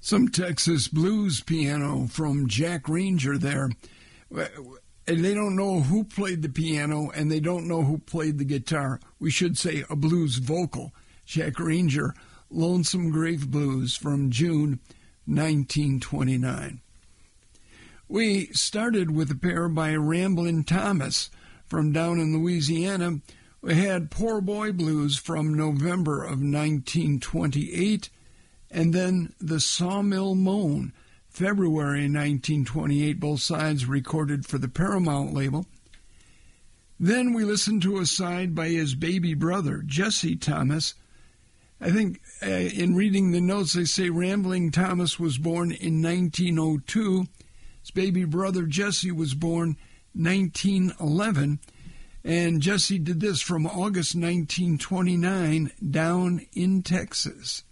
Some Texas blues piano from Jack Ranger there. They don't know who played the piano, and they don't know who played the guitar. We should say a blues vocal. Jack Ranger, Lonesome Grave Blues from June 1929. We started with a pair by Ramblin' Thomas from down in Louisiana. We had Poor Boy Blues from November of 1928, and then the Sawmill Moan, February 1928, both sides recorded for the Paramount label. Then we listened to a side by his baby brother, Jesse Thomas. I think in reading the notes, they say Ramblin' Thomas was born in 1902. His baby brother, Jesse, was born 1911. And Jesse did this from August 1929 down in Texas.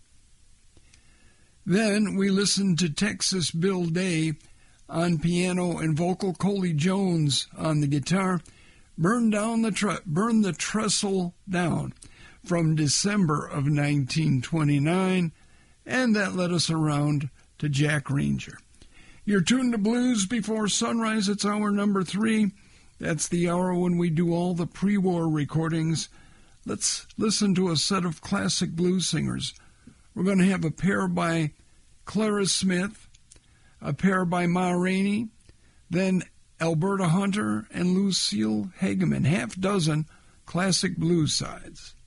Then we listened to Texas Bill Day on piano and vocal, Coley Jones on the guitar, Burn the Trestle Down from December of 1929, and that led us around to Jack Ranger. You're tuned to Blues Before Sunrise. It's hour number 3. That's the hour when we do all the pre-war recordings. Let's listen to a set of classic blues singers. We're going to have a pair by Clara Smith, a pair by Ma Rainey, then Alberta Hunter and Lucille Hageman, half dozen classic blues sides.